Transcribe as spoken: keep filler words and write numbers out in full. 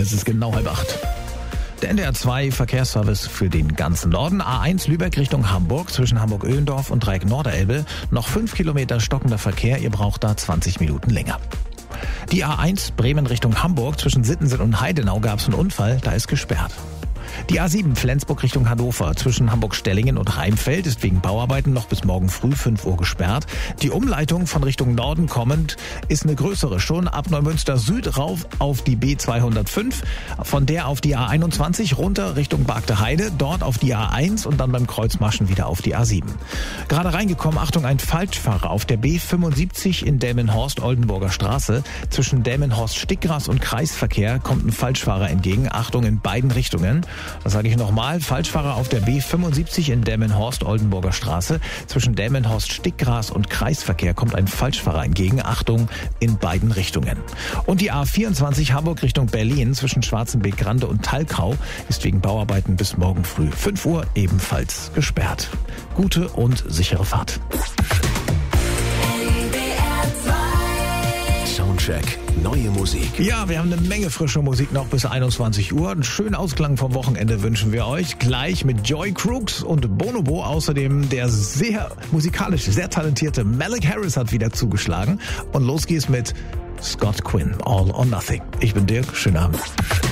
Es ist genau halb acht. Der N D R zwei Verkehrsservice für den ganzen Norden. A eins Lübeck Richtung Hamburg zwischen Hamburg-Öhlendorf und Dreieck Norderelbe. Noch fünf Kilometer stockender Verkehr. Ihr braucht da zwanzig Minuten länger. Die A eins Bremen Richtung Hamburg zwischen Sittensen und Heidenau gab es einen Unfall. Da ist gesperrt. Die A sieben Flensburg Richtung Hannover zwischen Hamburg-Stellingen und Rheinfeld ist wegen Bauarbeiten noch bis morgen früh fünf Uhr gesperrt. Die Umleitung von Richtung Norden kommend ist eine größere, schon ab Neumünster Süd rauf auf die B zweihundertfünf, von der auf die A einundzwanzig runter Richtung Bargte Heide, dort auf die A eins und dann beim Kreuzmaschen wieder auf die A sieben. Gerade reingekommen, Achtung, ein Falschfahrer auf der B fünfundsiebzig in Delmenhorst-Oldenburger Straße. Zwischen Delmenhorst-Stickgras und Kreisverkehr kommt ein Falschfahrer entgegen. Achtung in beiden Richtungen. Das sage ich nochmal. Falschfahrer auf der B fünfundsiebzig in Delmenhorst-Oldenburger Straße. Zwischen Delmenhorst-Stickgras und Kreisverkehr kommt ein Falschfahrer entgegen. Achtung in beiden Richtungen. Und die A vierundzwanzig Hamburg Richtung Berlin zwischen Schwarzenbeek-Grande und Thalkau ist wegen Bauarbeiten bis morgen früh fünf Uhr ebenfalls gesperrt. Gute und sichere Fahrt. Soundcheck. Neue Musik. Ja, wir haben eine Menge frische Musik noch bis einundzwanzig Uhr. Einen schönen Ausklang vom Wochenende wünschen wir euch. Gleich mit Joy Crooks und Bonobo. Außerdem der sehr musikalisch, sehr talentierte Malik Harris hat wieder zugeschlagen. Und los geht's mit Scott Quinn, All or Nothing. Ich bin Dirk, schönen Abend.